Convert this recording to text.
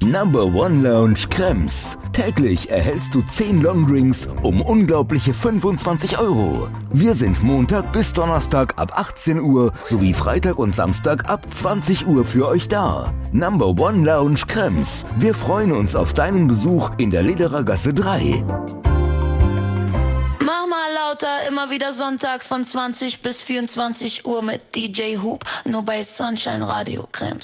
Number One Lounge Krems. Täglich erhältst du 10 Longdrinks um unglaubliche 25 €. Wir sind Montag bis Donnerstag ab 18 Uhr sowie Freitag und Samstag ab 20 Uhr für euch da. Number One Lounge Krems. Wir freuen uns auf deinen Besuch in der Lederer Gasse 3. Mach mal lauter, immer wieder sonntags von 20 bis 24 Uhr mit DJ Hoop, nur bei Sunshine Radio Krems.